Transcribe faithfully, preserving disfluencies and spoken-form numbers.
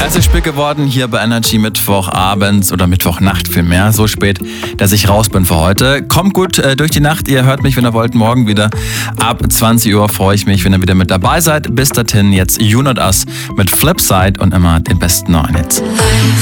Es ist spät geworden hier bei Energy Mittwochabends oder Mittwochnacht vielmehr. So spät, dass ich raus bin für heute. Kommt gut äh, durch die Nacht. Ihr hört mich, wenn ihr wollt, morgen wieder. Ab zwanzig Uhr freue ich mich, wenn ihr wieder mit dabei seid. Bis dahin jetzt You Not Us mit Flipside und immer den besten neuen Hits.